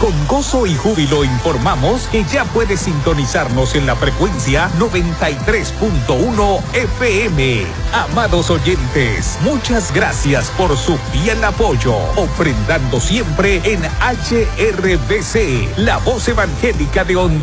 Con gozo y júbilo informamos que ya puedes sintonizarnos en la frecuencia 93.1 FM. Amados oyentes, muchas gracias por su fiel apoyo, ofrendando siempre en HRBC, la voz evangélica de Honduras.